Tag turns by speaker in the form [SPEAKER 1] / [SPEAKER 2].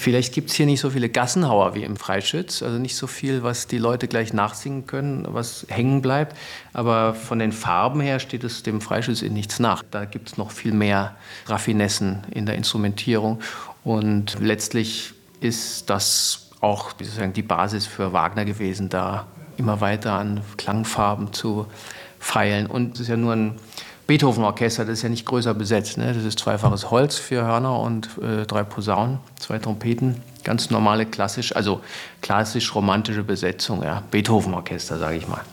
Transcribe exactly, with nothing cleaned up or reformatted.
[SPEAKER 1] Vielleicht gibt es hier nicht so viele Gassenhauer wie im Freischütz, also nicht so viel, was die Leute gleich nachsingen können, was hängen bleibt. Aber von den Farben her steht es dem Freischütz in nichts nach. Da gibt es noch viel mehr Raffinessen in der Instrumentierung. Und letztlich ist das auch sozusagen die Basis für Wagner gewesen, da immer weiter an Klangfarben zu feilen. Und es ist ja nur ein Beethoven-Orchester, das ist ja nicht größer besetzt. Ne? Das ist zweifaches Holz, vier Hörner und äh, drei Posaunen, zwei Trompeten. Ganz normale klassisch, also klassisch-romantische Besetzung. Ja? Beethoven-Orchester, sage ich mal.